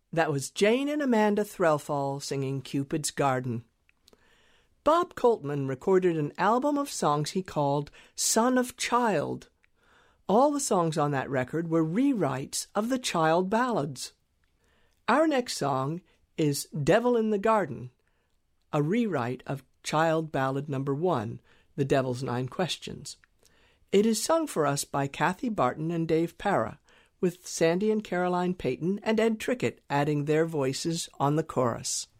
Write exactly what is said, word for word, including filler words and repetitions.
That was Jane and Amanda Threlfall singing Cupid's Garden. Bob Coltman recorded an album of songs he called Son of Child. All the songs on that record were rewrites of the child ballads. Our next song is Devil in the Garden, a rewrite of child ballad number one, The Devil's Nine Questions. It is sung for us by Kathy Barton and Dave Para, with Sandy and Caroline Payton and Ed Trickett adding their voices on the chorus.